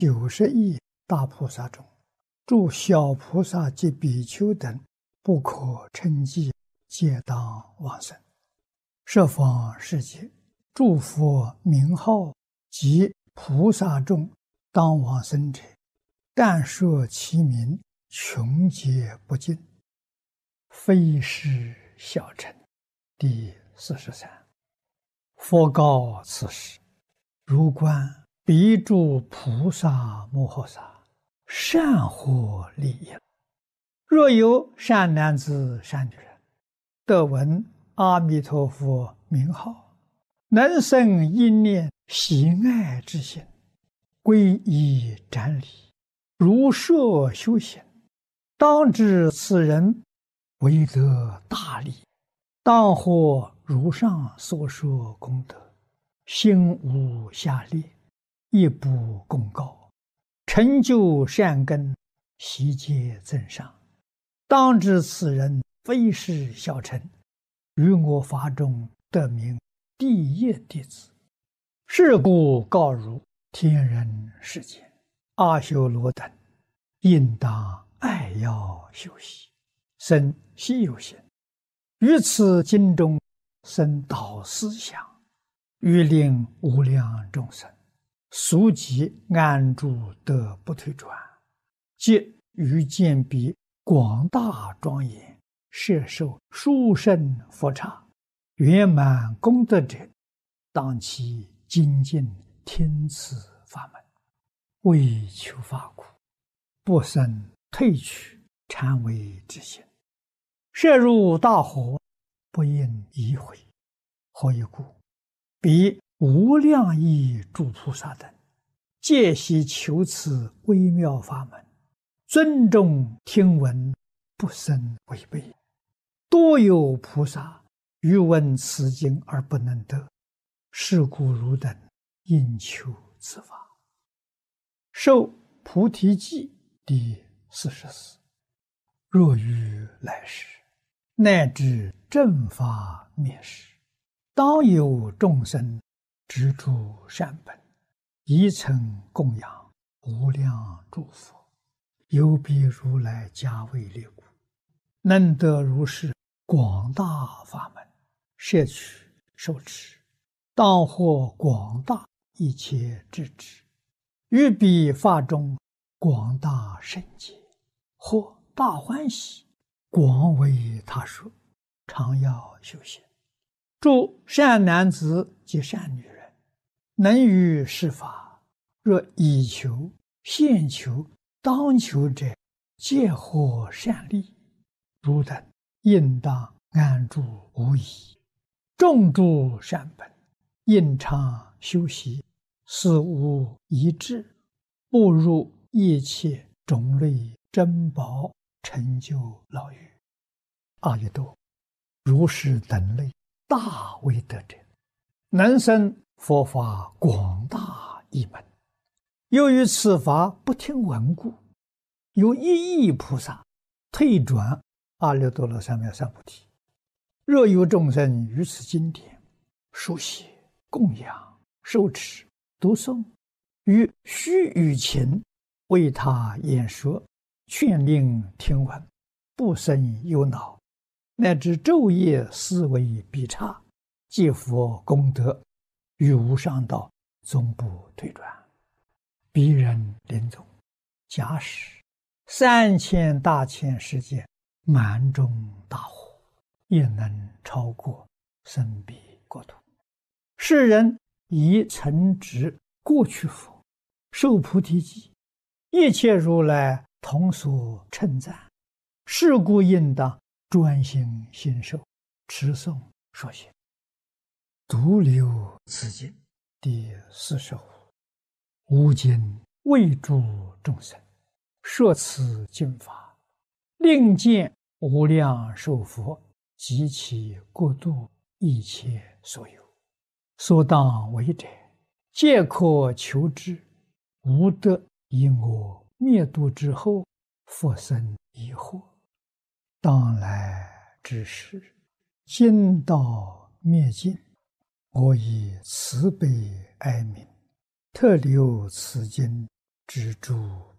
90亿大菩萨中，诸小菩萨及比丘等，不可称计，皆当往生。十方世界，诸佛名号及菩萨众当往生者，但说其名，穷劫不尽，非是小乘。第43。佛告此时：如观彼诸菩萨摩诃萨，善获利益。若有善男子善女人，得闻阿弥陀佛名号，能生一念喜爱之心，皈依瞻礼，如设修行，当知此人为得大利，当获如上所说功德，心无下劣，亦不公告，成就善根，悉皆增上。当知此人非是小乘，于我法中得名第一弟子。是故告汝天人世间阿修罗等，应当爱要修习，生希有行，于此经中生导思想，欲令无量众生速即安住得不退转，即于见彼广大庄严，摄受殊胜佛刹，圆满功德者，当其精进听此法门，为求法苦，不生退去禅为之心。摄入大火，不应移回。何以故？彼无量亿诸菩萨等，皆悉求此微妙法门，尊重听闻，不生违背。多有菩萨欲闻此经而不能得，是故汝等应求此法。受菩提记第44。若于来世，乃至正法灭世，当有众生执诸善本，以曾供养无量诸佛，有彼如来加为列故，能得如是广大法门，摄取受持，当获广大一切智智，于彼法中广大圣解，或大欢喜，广为他说，常要修行。诸善男子及善女人，能于是法，若以求、现求、当求者，皆获善利。汝等应当安住无疑，种诸善本，应常修习，死无遗志，步入一切种类珍宝，成就老狱。阿逸多，如是等类大威德者，能生佛法广大一门。由于此法不听闻故，有1亿菩萨退转阿耨多罗三藐三菩提。若有众生于此经典书写、供养、受持、读诵，于须臾前为他演说，劝令听闻，不生忧恼，乃至昼夜思维必差，皆佛功德，于无上道终不退转。彼人临终，假使3000大千世界满中大火，也能超过生彼国土。世人以曾执过去佛，受菩提记，一切如来同所称赞。是故应当专心信受，持诵说学，独留此经第45。吾今为诸众生说此经法，令见无量寿佛及其国度一切所有，所当为者，皆可求之，无得以我灭度之后复生疑惑。当来之时，经道灭尽，我以慈悲哀悯，特留此经知诸